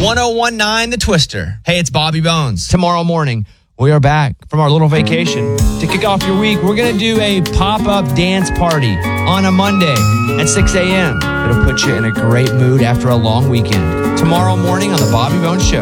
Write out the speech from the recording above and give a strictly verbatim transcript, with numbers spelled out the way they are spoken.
one oh one nine The Twister. Hey, it's Bobby Bones. Tomorrow morning, we are back from our little vacation. To kick off your week, we're going to do a pop-up dance party on a Monday at six a.m. It'll put you in a great mood after a long weekend. Tomorrow morning on The Bobby Bones Show.